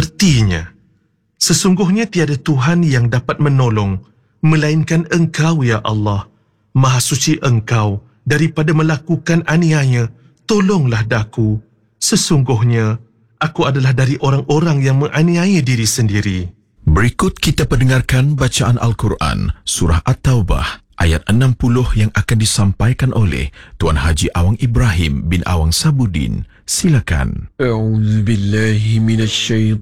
Ertinya, sesungguhnya tiada Tuhan yang dapat menolong melainkan Engkau, ya Allah. Maha suci Engkau daripada melakukan aniaya. Tolonglah daku. Sesungguhnya, aku adalah dari orang-orang yang menganiaya diri sendiri. Berikut kita pendengarkan bacaan Al-Quran, Surah At-Taubah, ayat 60 yang akan disampaikan oleh Tuan Haji Awang Ibrahim bin Awang Sabudin. Silakan. A'udzu billahi minasy